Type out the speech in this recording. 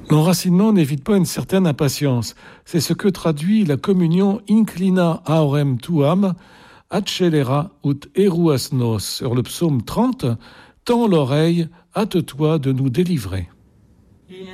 L'enracinement n'évite pas une certaine impatience. C'est ce que traduit la communion Inclina aorem tuam, accelera ut eruas nos, sur le psaume 30, « Tends l'oreille, hâte-toi de nous délivrer ».